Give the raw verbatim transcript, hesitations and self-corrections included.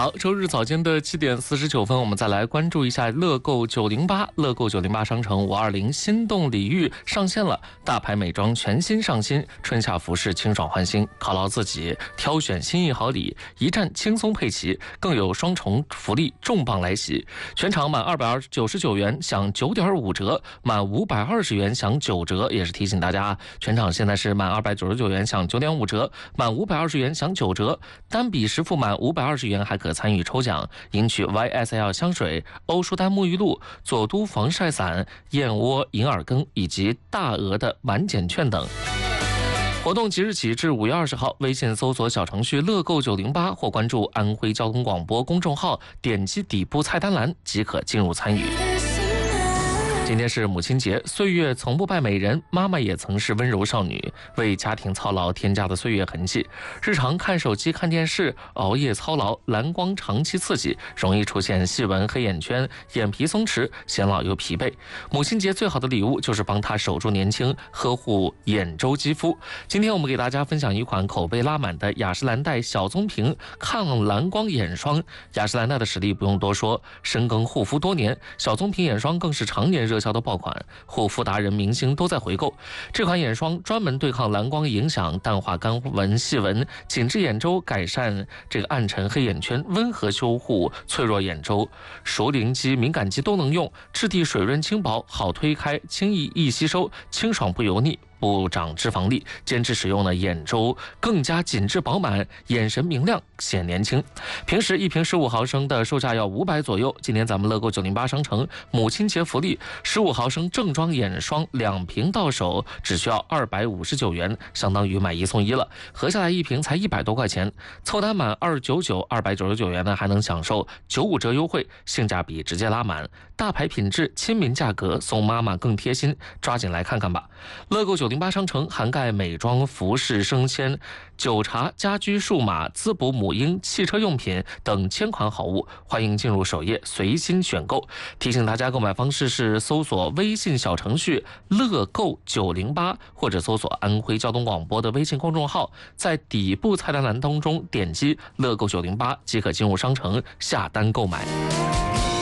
好，周日早间的七点四十九分，我们再来关注一下乐购九零八。乐购九零八商城五二零心动礼遇上线了，大牌美妆全新上新，春夏服饰清爽换新，犒劳自己，挑选心意好礼，一站轻松配齐，更有双重福利重磅来袭。全场满二百九十九元享九点五折，满五百二十元享九折。也是提醒大家，全场现在是满二百九十九元享九点五折，满五百二十元享九折。单笔实付满五百二十元还可参与抽奖，赢取 Y S L 香水、欧舒丹沐浴露、佐都防晒伞、燕窝银耳羹以及大额的满减券等。活动即日起至五月二十号，微信搜索小程序乐购九零八或关注安徽交通广播公众号，点击底部菜单栏即可进入参与。今天是母亲节，岁月从不败美人，妈妈也曾是温柔少女，为家庭操劳添加的岁月痕迹。日常看手机、看电视，熬夜操劳，蓝光长期刺激，容易出现细纹、黑眼圈、眼皮松弛，显老又疲惫。母亲节最好的礼物就是帮她守住年轻，呵护眼周肌肤。今天我们给大家分享一款口碑拉满的雅诗兰黛小棕瓶抗蓝光眼霜。雅诗兰黛的实力不用多说，深耕护肤多年，小棕瓶眼霜更是常年热销的爆款，护肤达人、明星都在回购。这款眼霜专门对抗蓝光影响，淡化干纹、细纹，紧致眼周，改善这个暗沉黑眼圈，温和修护脆弱眼周，熟龄肌、敏感肌都能用。质地水润轻薄，好推开，轻易易吸收，清爽不油腻，不长脂肪粒，坚持使用呢，眼周更加紧致饱满，眼神明亮，显年轻。平时一瓶十五毫升的售价要五百左右，今天咱们乐购九零八商城母亲节福利，十五毫升正装眼霜两瓶到手，只需要二百五十九元，相当于买一送一了，合下来一瓶才一百多块钱。凑单满二九九，二百九十九元呢，还能享受九五折优惠，性价比直接拉满，大牌品质，亲民价格，送妈妈更贴心，抓紧来看看吧。乐购九零八商城涵盖美妆、服饰、生鲜、酒茶、家居、数码、滋补、母婴、汽车用品等千款好物，欢迎进入首页随心选购。提醒大家，购买方式是搜索微信小程序乐购九零八，或者搜索安徽交通广播的微信公众号，在底部菜单栏当中点击乐购九零八即可进入商城下单购买。